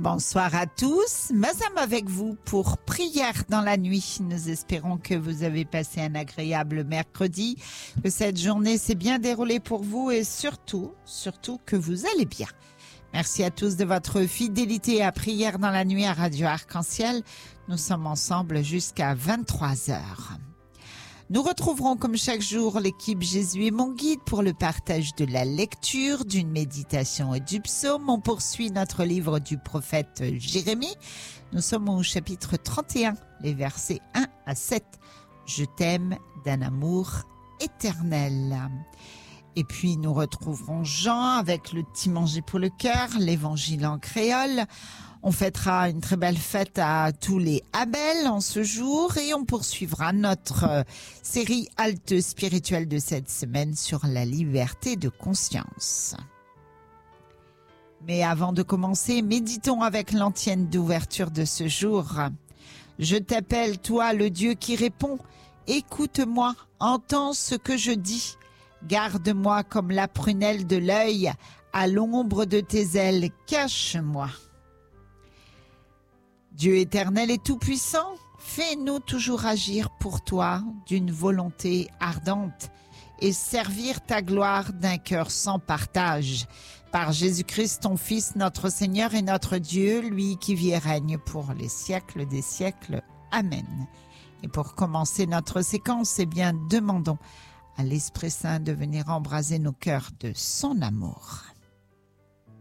Bonsoir à tous, Mazam avec vous pour Prière dans la nuit. Nous espérons que vous avez passé un agréable mercredi, que cette journée s'est bien déroulée pour vous et surtout que vous allez bien. Merci à tous de votre fidélité à Prière dans la nuit à Radio Arc-en-Ciel. Nous sommes ensemble jusqu'à 23h. Nous retrouverons comme chaque jour l'équipe Jésus est mon guide pour le partage de la lecture, d'une méditation et du psaume. On poursuit notre livre du prophète Jérémie. Nous sommes au chapitre 31, les versets 1 à 7. Je t'aime d'un amour éternel. Et puis nous retrouverons Jean avec le petit manger pour le cœur, l'évangile en créole. On fêtera une très belle fête à tous les Abel en ce jour et on poursuivra notre série halte spirituelle de cette semaine sur la liberté de conscience. Mais avant de commencer, méditons avec l'antienne d'ouverture de ce jour. Je t'appelle, toi, le Dieu qui répond. Écoute-moi, entends ce que je dis. Garde-moi comme la prunelle de l'œil, à l'ombre de tes ailes, cache-moi. Dieu éternel et tout-puissant, fais-nous toujours agir pour toi d'une volonté ardente et servir ta gloire d'un cœur sans partage. Par Jésus-Christ, ton Fils, notre Seigneur et notre Dieu, lui qui vit et règne pour les siècles des siècles. Amen. Et pour commencer notre séquence, demandons à l'Esprit Saint de venir embraser nos cœurs de son amour.